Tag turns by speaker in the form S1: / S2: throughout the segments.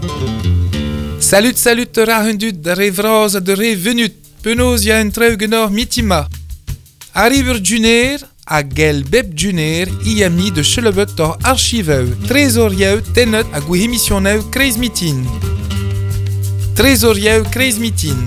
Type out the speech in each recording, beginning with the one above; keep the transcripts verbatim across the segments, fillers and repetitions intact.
S1: Salut, salut, rahundud, revraz, de revenut, penaos ya un treugenor mitima. Arriver juner, a gel beb juner, iamni de chelebet tor archiveu, trezorieu tenet a gwe émissioneu kreiz mitin. Trezorieu kreiz mitin.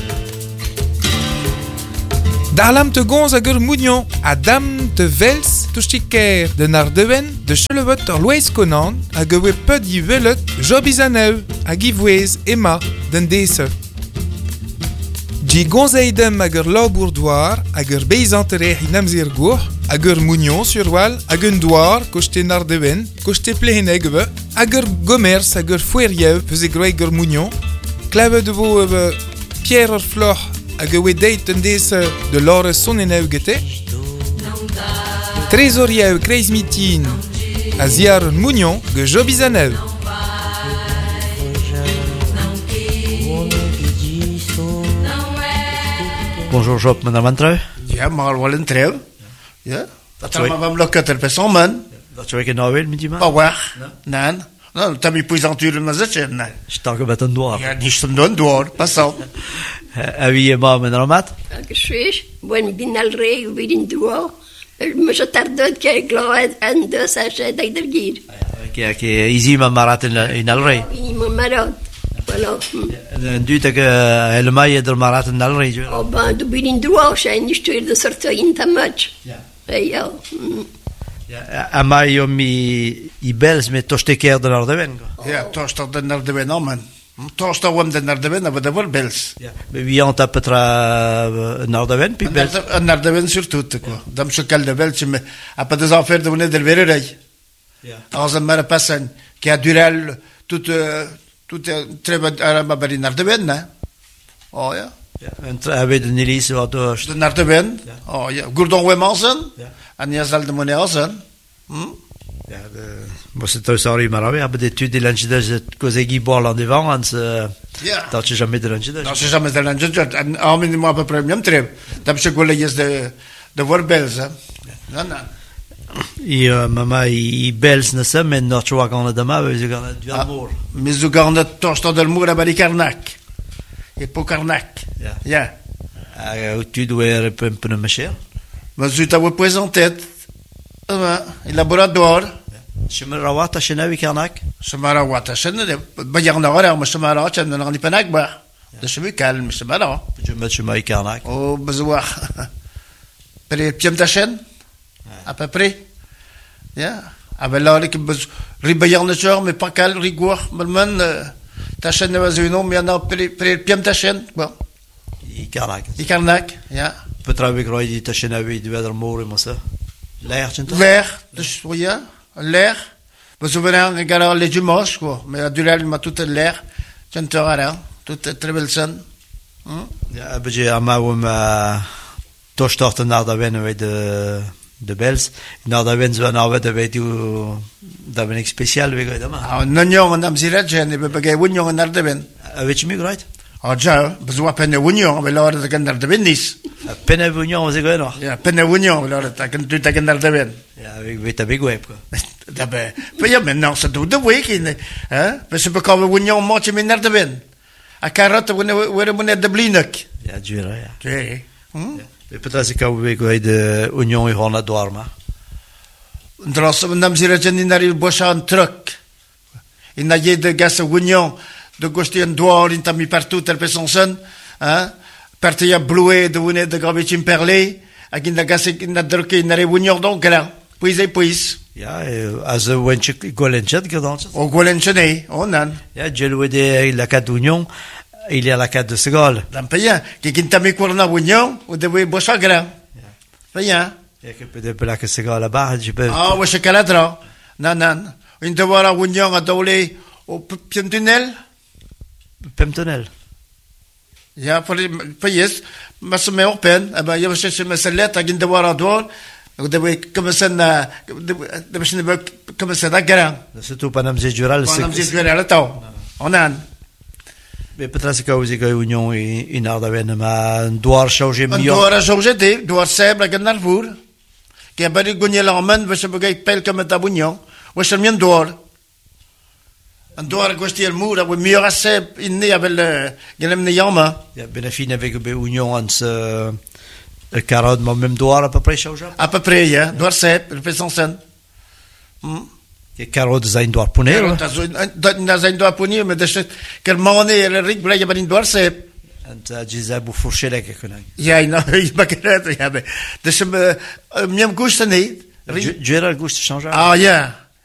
S1: Darlam te gonz a gur mounion, a dam te vels, to stiker de nardeven, de chelebet tor loez konan, a gewe pud i velet, job izaneu, a givwez, ema, den dese. Ji gonzeidem a gur labourdoir, a gur beizanterech in amzir gour, a gur mounion surwal, a gur douar, koste nardeven, koste plehenegwe, a gur gomers, a gur foueriev, peze groe gur mounion, klave de vo uh, Pierre Flor, a gewe deit un dese de lore soneneu gete. Trezorieu kreiz mitin, a ziar un mounion, ge job izaneu.
S2: Bonjour Job, madame Antreu.
S3: Ja, maar wel een trouw. Ja. Dat zou maar wel lukken ter persoon man.
S2: Dat zou ik nou wel met die man.
S3: Oh, weg. Nee. Nou, dat heb je poisanturen maar zitten. Nee.
S2: Stak met een doar.
S3: Ja, niet zo'n doen door. Pas op.
S2: En wie je maar met een ramat?
S4: Geschwees, when bin al rei, we din duo. Maar zo tardot que gloed en de sachet dat er gier.
S2: Oké, oké. Easy maar marat in al rei.
S4: In marat. Voilà.
S2: En du dat helemaal je er marat in al rei.
S4: Oh, ben, du bin in duo, zijn niet stuur de soort in te match. Ja. Ja.
S2: Ja, en maar je mi i bels met tosteker de Nardeven.
S3: Ja, toster de Nardeven man. Toster wam de Nardeven, aber de wel bels.
S2: Ja. Wie aan het petra Nardeven pi bels.
S3: Nardeven surtout quoi. Dam se cal de bels mais après des affaires de venir de verrei. Ja. Als een maar passen qui a duré tout tout très à ma bari Nardeven, né? Oh ja.
S2: Ja, en hebben de Nilis wat door.
S3: De Nardeven. Oh ja, Gourdon Wemansen. Ja. En je zal de moneasen. Hm?
S2: Ja, de was het dus al maar we hebben de tu de lunch dus het kozegi bal aan de wang en ja. Dat je jamais de lunch dus.
S3: Dat je jamais de lunch dus en aan mijn maar premium trip. Dat je wel eens de de voorbels hè. Ja, nou.
S2: Ja, mama i bels na semaine not zo gaan de maar we gaan het wel more.
S3: Mais zo gaan het tosto del mur à Carnac. Et pour Carnac.
S2: Ja.
S3: Ja.
S2: Ah, tu dois repemper een machine.
S3: Maar je t'avais présenté un laboratoire.
S2: Shemarawata shenawi Carnac.
S3: Shemarawata shen bayarna ora ma shemara chen na ni panak ba. De shemi calme shemara.
S2: Je met shemai Carnac.
S3: Oh bezwa. Pré piam ta chen. À peu près. Ja. Aber là ik bez ribayarna chor mais pas cal rigor malman ta chen ne was uno mais na pré pré piam ta chen. Bon.
S2: I Carnac.
S3: I Carnac, ja.
S2: Petrawe groei die tashenawi de weder more massa. L'air
S3: L'air, dus ja, l'air. We zullen regarder les dimanches quoi, mais à durer ma toute l'air, j'entends tout très belle scène.
S2: Ja, beetje amawum tochtort naar daar winnen we de de bels. Naar daar winnen we nou we weet u dat ben ik speciaal weer dat maar.
S3: Ah, non jong en amzirat je ne begay wun jong naar de ben.
S2: Weet je me right?
S3: Ah ja, bezwa penne wun jong, we laten de naar de ben nis.
S2: Penne wun jong, zeg je nog?
S3: Ja, penne wun jong, we laten de kan de naar de ben.
S2: Ja, ik weet dat ik web.
S3: Dat ben. Maar ja, men nou ze doet de week in, hè? We ze bekomen wun jong maatje met naar de ben. A karat we we we de blinek.
S2: Ja, jura ja.
S3: Ja. Hm?
S2: We petras ik ook weer de Union Irana Dorma.
S3: Dras we nam zira jeni naar il boshan truck. In na je de gas Union de gostien doar in tami partout ter pesonsen, hein? Partia bloué de wone de gravechin perlé, a in de gas in na druk in na Union donc là. Puis et puis.
S2: Ja, als een wensje golenchet gedaan.
S3: O golenchet, onan.
S2: Ja, je de la carte Union. Il y a la carte de Segal.
S3: Dan paya, ki kintami korna Union, o de we bosagra. Paya.
S2: Ja, que peut de la que Segal la barre, je peux.
S3: Ah, we shakaladra. Nan nan. In de wara Union a dole o Pimtunnel.
S2: Pimtunnel.
S3: Ja, voor payes, maar ze mij open, maar je was je meselet, ik in de wara door. De we commencen na de machine we commencen na gara.
S2: Surtout panam zejural,
S3: c'est panam zejural taw. Onan.
S2: Mais peut-être que vous avez union in Ardaven, mais doar changer mieux.
S3: Doar changer de, doar sable que Narvour. Qui a bari gagné l'armand, va se bagay pel comme ta bunion. Wa se mien doar. En doar gosti el mur, awe mieux assez inni avel gelem ne yama.
S2: Ja, ben fin avec be union ans euh, le carod mo même doar à peu près chauja.
S3: À peu près, ja, doar sep, le peson sen. Mm.
S2: Que carod zain doar punero.
S3: Na zain doar punir, me deset kel mané el rig blay ban doar sep.
S2: Ant jizab ou fourchele que connais.
S3: Ja, na, ik bakeret, ja, be. Desem miem gusta niet.
S2: Gera gosto chanja.
S3: Ah, ja.